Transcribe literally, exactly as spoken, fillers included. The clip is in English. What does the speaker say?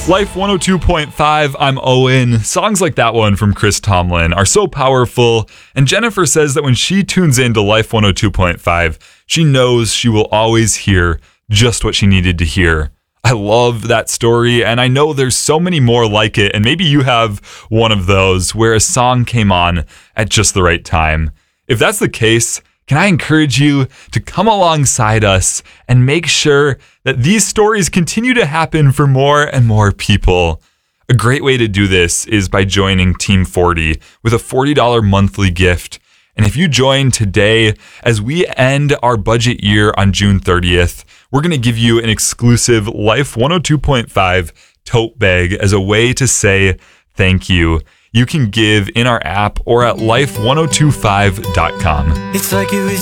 Life one oh two point five, I'm Owen. Songs like that one from Chris Tomlin are so powerful, and Jennifer says that when she tunes into Life one oh two point five, she knows she will always hear just what she needed to hear. I love that story, and I know there's so many more like it, and maybe you have one of those where a song came on at just the right time. If that's the case, can I encourage you to come alongside us and make sure that these stories continue to happen for more and more people? A great way to do this is by joining Team forty with a forty dollars monthly gift. And if you join today, as we end our budget year on June thirtieth, we're going to give you an exclusive Life one oh two point five tote bag as a way to say thank you. You can give in our app or at life ten twenty-five dot com. It's like it was